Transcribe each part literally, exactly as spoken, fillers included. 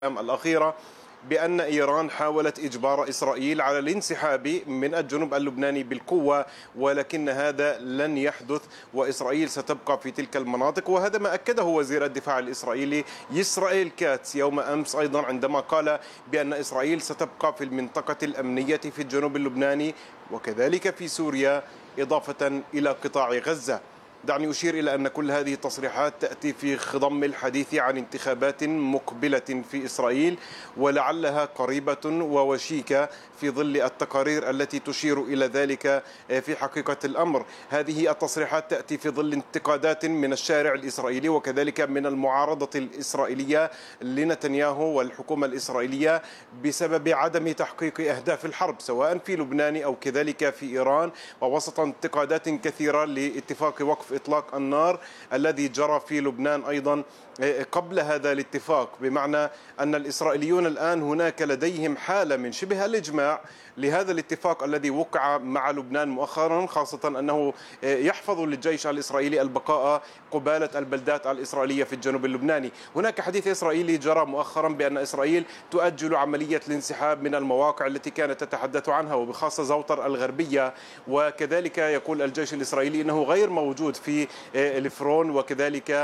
الأخيرة بأن إيران حاولت إجبار إسرائيل على الانسحاب من الجنوب اللبناني بالقوة، ولكن هذا لن يحدث وإسرائيل ستبقى في تلك المناطق. وهذا ما أكده وزير الدفاع الإسرائيلي إسرائيل كاتس يوم أمس أيضا عندما قال بأن إسرائيل ستبقى في المنطقة الأمنية في الجنوب اللبناني وكذلك في سوريا إضافة إلى قطاع غزة. دعني أشير إلى أن كل هذه التصريحات تأتي في خضم الحديث عن انتخابات مقبلة في إسرائيل ولعلها قريبة ووشيكة في ظل التقارير التي تشير إلى ذلك. في حقيقة الأمر هذه التصريحات تأتي في ظل انتقادات من الشارع الإسرائيلي وكذلك من المعارضة الإسرائيلية لنتنياهو والحكومة الإسرائيلية بسبب عدم تحقيق أهداف الحرب سواء في لبنان أو كذلك في إيران، ووسط انتقادات كثيرة لاتفاق وقف إطلاق النار الذي جرى في لبنان أيضا قبل هذا الاتفاق، بمعنى أن الإسرائيليون الآن هناك لديهم حالة من شبه الإجماع لهذا الاتفاق الذي وقع مع لبنان مؤخرا، خاصة أنه يحفظ للجيش الإسرائيلي البقاء قبالة البلدات الإسرائيلية في الجنوب اللبناني. هناك حديث إسرائيلي جرى مؤخرا بأن إسرائيل تؤجل عملية الانسحاب من المواقع التي كانت تتحدث عنها وبخاصة زوطر الغربية، وكذلك يقول الجيش الإسرائيلي أنه غير موجود في الفرون وكذلك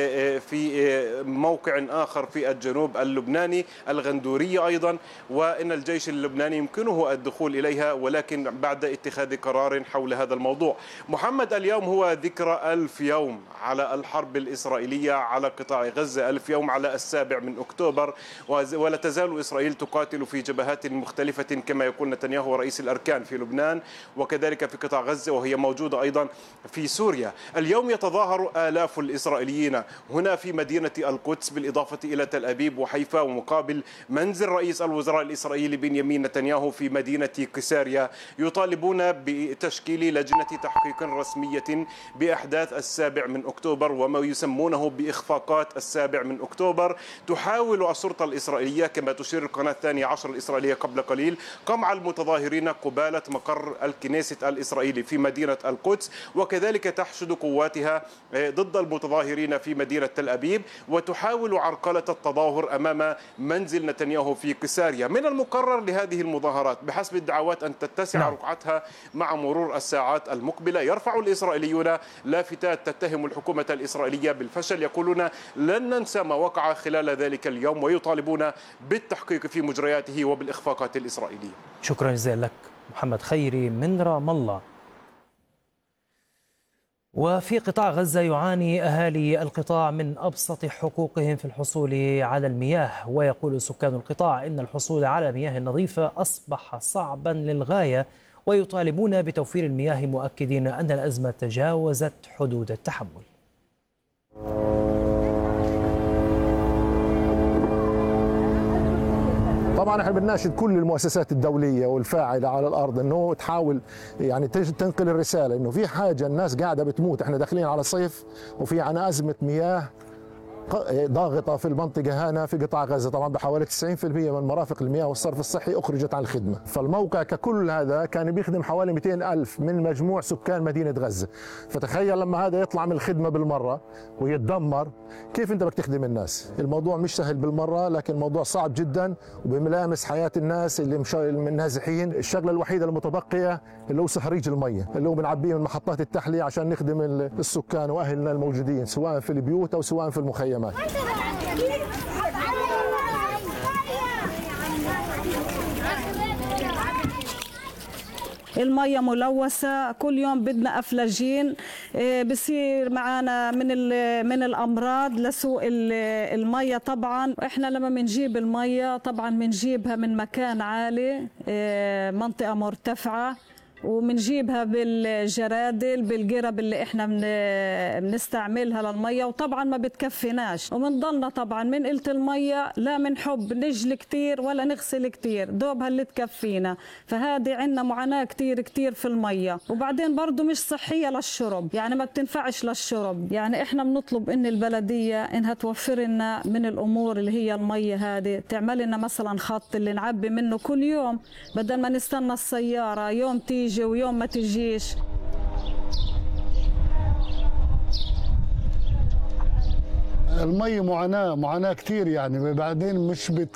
في موقع آخر في الجنوب اللبناني الغندورية أيضا، وإن الجيش اللبناني يمكنه الدخول إليها ولكن بعد اتخاذ قرار حول هذا الموضوع. محمد، اليوم هو ذكرى ألف يوم على الحرب الإسرائيلية على قطاع غزة، ألف يوم على السابع من أكتوبر، ولا تزال إسرائيل تقاتل في جبهات مختلفة كما يقول نتنياهو رئيس الأركان في لبنان وكذلك في قطاع غزة، وهي موجودة أيضا في سوريا. اليوم يتظاهر آلاف الإسرائيليين هنا في مدينة القدس بالإضافة إلى تل أبيب وحيفا ومقابل منزل رئيس الوزراء الإسرائيلي بنيامين نتنياهو في مدينة قيساريا، يطالبون بتشكيل لجنة تحقيق رسمية بأحداث السابع من أكتوبر وما يسمونه بإخفاقات السابع من أكتوبر. تحاول السلطة الإسرائيلية كما تشير القناة الثانية عشر الإسرائيلية قبل قليل قمع المتظاهرين قبالة مقر الكنيست الإسرائيلي في مدينة القدس، وكذلك تحشد قواتها ضد المتظاهرين في مدينة تل أبيب وتحاول عرقلة التظاهر أمام منزل نتنياهو في قيساريا. من المقرر لهذه المظاهرات بحسب الدعوات أن تتسع نعم. رقعتها مع مرور الساعات المقبلة. يرفع الإسرائيليون لافتات تتهم الحكومة الإسرائيلية بالفشل، يقولون لن ننسى ما وقع خلال ذلك اليوم، ويطالبون بالتحقيق في مجرياته وبالإخفاقات الإسرائيلية. شكرا جزيلا لك محمد خيري من رام الله. وفي قطاع غزة يعاني أهالي القطاع من أبسط حقوقهم في الحصول على المياه، ويقول سكان القطاع إن الحصول على مياه نظيفة أصبح صعبا للغاية، ويطالبون بتوفير المياه مؤكدين أن الأزمة تجاوزت حدود التحمل. طبعا احنا بنناشد كل المؤسسات الدوليه والفاعله على الارض انه تحاول يعني تنقل الرساله انه في حاجه، الناس قاعده بتموت، احنا داخلين على صيف وفي عنا ازمه مياه ضاغطه في المنطقه هنا في قطاع غزه. طبعا بحوالي تسعين بالمئة من مرافق المياه والصرف الصحي اخرجت عن الخدمه، فالموقع ككل هذا كان بيخدم حوالي مئتين ألف من مجموع سكان مدينه غزه، فتخيل لما هذا يطلع من الخدمه بالمره ويتدمر كيف انت بدك تخدم الناس؟ الموضوع مش سهل بالمره، لكن الموضوع صعب جدا وبملامس حياه الناس اللي مش منهزحين. الشغله الوحيده المتبقيه اللي هو صهريج الميه اللي هو بنعبيه من محطات التحليه عشان نخدم السكان واهلنا الموجودين سواء في البيوت او سواء في المخيمات. المية ملوثة، كل يوم بدنا أفلاجين، بصير معنا من من الأمراض لسوء المية. طبعا إحنا لما بنجيب المية طبعا بنجيبها من مكان عالي، منطقة مرتفعة، وبنجيبها بالجرادل بالقرب اللي احنا بنستعملها للميه، وطبعا ما بتكفيناش، وبنضلنا طبعا من قلة الميه لا بنحب نجلي كتير ولا نغسل كتير، دوبها اللي تكفينا. فهذه عندنا معاناه كتير كتير في الميه، وبعدين برضه مش صحيه للشرب، يعني ما بتنفعش للشرب. يعني احنا بنطلب ان البلديه انها توفر لنا من الامور اللي هي الميه هذه، تعمل لنا مثلا خط اللي نعبي منه كل يوم بدل ما نستنى السياره يوم تيجي ويوم ما تجيش. المي معاناة معاناة كتير يعني، بعدين مش بت